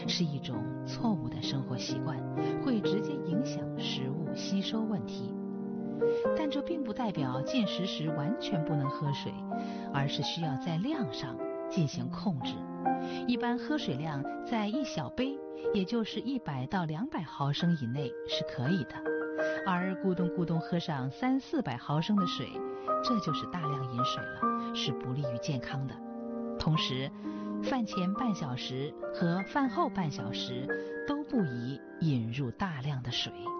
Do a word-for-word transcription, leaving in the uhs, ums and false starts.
是一种错误的生活习惯，会直接影响食物吸收问题。但这并不代表进食时完全不能喝水，而是需要在量上进行控制。一般喝水量在一小杯，也就是一百到两百毫升以内是可以的，而咕咚咕咚喝上三四百毫升的水，这就是大量饮水了，是不利于健康的。同时，饭前半小时和饭后半小时都不宜饮入大量的水。